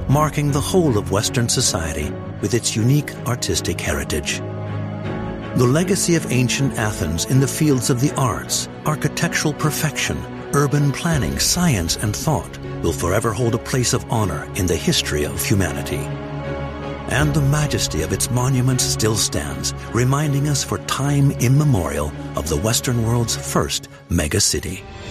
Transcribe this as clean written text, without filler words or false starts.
marking the whole of Western society with its unique artistic heritage. The legacy of ancient Athens in the fields of the arts, architectural perfection, urban planning, science, and thought will forever hold a place of honor in the history of humanity. And the majesty of its monuments still stands, reminding us for time immemorial of the Western world's first megacity.